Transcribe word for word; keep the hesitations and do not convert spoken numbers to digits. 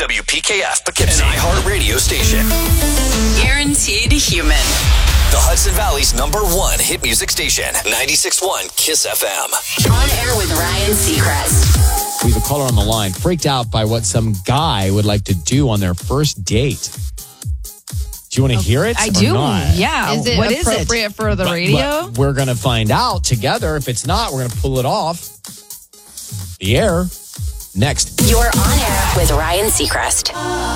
W P K F Poughkeepsie, an iHeart radio station. Guaranteed human. The Hudson Valley's number one hit music station, ninety-six point one Kiss F M. On air with Ryan Seacrest. We have a caller on the line, freaked out by what some guy would like to do on their first date. Do you want to hear it? I or do. not? Yeah. Is it what is appropriate it? for the But- radio? but we're going to find out together. If it's not, we're going to pull it off the air next. You're on air with Ryan Seacrest.